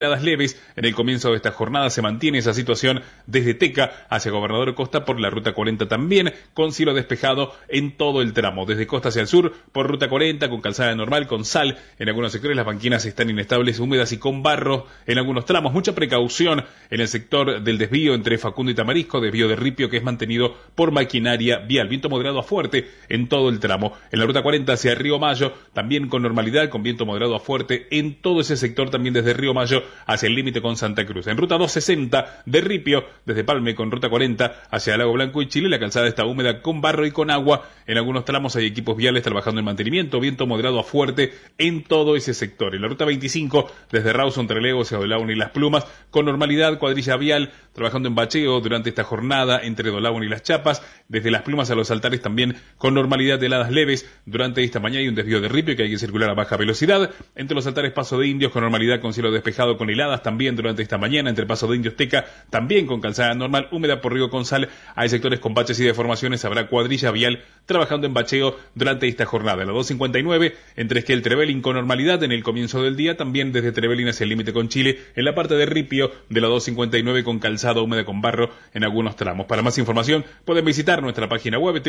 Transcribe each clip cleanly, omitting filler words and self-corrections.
heladas leves. En el comienzo de esta jornada se mantiene esa situación desde Teca hacia Gobernador Costa por la ruta 40 también, con cielo despejado en todo el tramo. Desde Costa hacia el sur, por ruta 40, con calzada normal, con sal. En algunos sectores las banquinas están inestables, húmedas y con barro en algunos tramos. Mucha precaución en el sector del desvío entre Facundo y Tamarisco, desvío de Ripio que es mantenido por maquinaria vial. Viento moderado a fuerte en todo el tramo. En la ruta 40 hacia Río Mayo, también con normalidad, con viento moderado a fuerte en todo ese sector, también desde Río Mayo hacia el límite con Santa Cruz. En ruta 260 de Ripio, desde Palme con ruta 40 hacia Lago Blanco y Chile, la calzada está húmeda con barro y con agua. En algunos tramos hay equipos viales trabajando en mantenimiento, viento moderado a fuerte en todo ese sector. En la ruta 25, desde Rawson, Trelew hacia Dolaun y Las Plumas, con normalidad, cuadrilla vial trabajando en bacheo durante esta jornada entre Dolaun y Las Chapas. Desde Las Plumas a Los Altares también con normalidad de heladas leves. Durante esta mañana hay un desvío de Ripio que hay que circular a baja velocidad. Entre Los Altares, Paso de Indios con normalidad, con cielo despejado, con heladas también durante esta mañana. Entre Paso de Indios, Teca también con calzada normal, húmeda por Río con sal. Hay sectores con baches y deformaciones, habrá cuadrilla vial trabajando en bacheo durante esta jornada. La 259 entre Esquel Trevelin con normalidad en el comienzo del día, también desde Trevelin hacia el límite con Chile. En la parte de Ripio de la 259 con calzada húmeda con barro en algunos tramos. Para más información pueden visitar nuestra página web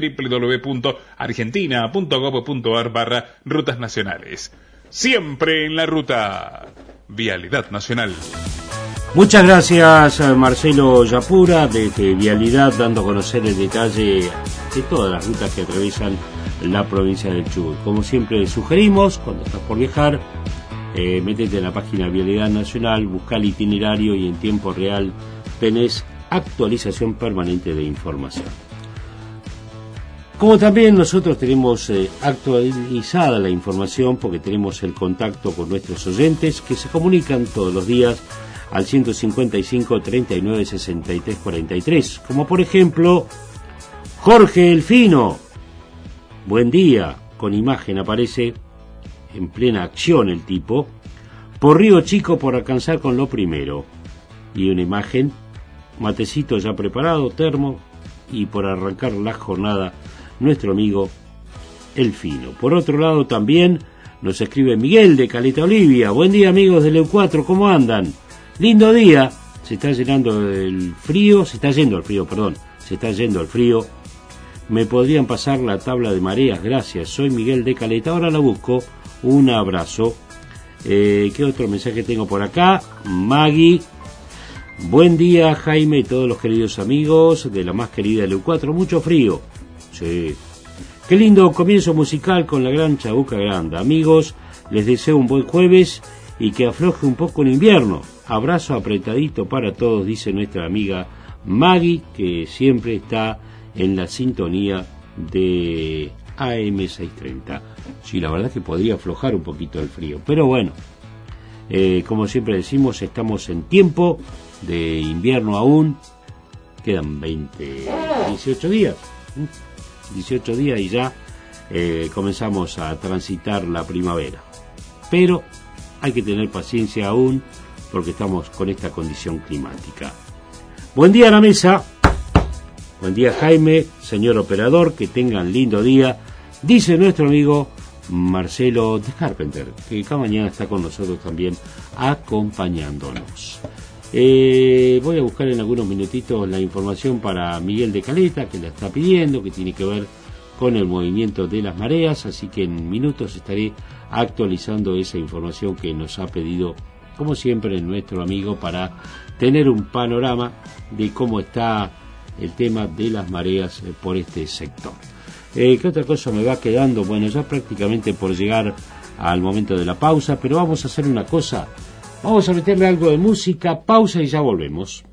www.argentina.gov.ar/rutas nacionales. Siempre en la ruta. Vialidad Nacional. Muchas gracias a Marcelo Yapura desde Vialidad, dando a conocer el detalle de todas las rutas que atraviesan la provincia del Chubut. Como siempre sugerimos, cuando estás por viajar, métete en la página Vialidad Nacional, busca el itinerario y en tiempo real tenés actualización permanente de información. Como también nosotros tenemos actualizada la información porque tenemos el contacto con nuestros oyentes que se comunican todos los días al 155 39 63 43, como por ejemplo Jorge Elfino. Buen día, con imagen aparece en plena acción el tipo, por Río Chico por alcanzar con lo primero, y una imagen, matecito ya preparado, termo, y por arrancar la jornada nuestro amigo Elfino. Por otro lado también nos escribe Miguel de Caleta Olivia. Buen día amigos del EU4, ¿cómo andan? Lindo día, se está yendo el frío. Me podrían pasar la tabla de mareas, gracias. Soy Miguel de Caleta, ahora la busco. Un abrazo. ¿Qué otro mensaje tengo por acá? Maggie. Buen día Jaime y todos los queridos amigos de la más querida del EU4. Mucho frío. Sí. Qué lindo comienzo musical con la gran Chabuca Granda. Amigos, les deseo un buen jueves y que afloje un poco el invierno. Abrazo apretadito para todos, dice nuestra amiga Maggie, que siempre está en la sintonía de AM630. Sí, la verdad que podría aflojar un poquito el frío, pero bueno, como siempre decimos, estamos en tiempo de invierno aún. Quedan 18 días. 18 días y ya comenzamos a transitar la primavera. Pero hay que tener paciencia aún porque estamos con esta condición climática. Buen día a la mesa. Buen día Jaime, señor operador, que tengan lindo día. Dice nuestro amigo Marcelo de Carpenter, que cada mañana está con nosotros también acompañándonos. Voy a buscar en algunos minutitos la información para Miguel de Caleta, que la está pidiendo, que tiene que ver con el movimiento de las mareas, así que en minutos estaré actualizando esa información que nos ha pedido, como siempre, nuestro amigo, para tener un panorama de cómo está el tema de las mareas por este sector. ¿Qué otra cosa me va quedando? Bueno, ya prácticamente por llegar al momento de la pausa, pero vamos a hacer una cosa. Vamos a meterle algo de música, pausa y ya volvemos.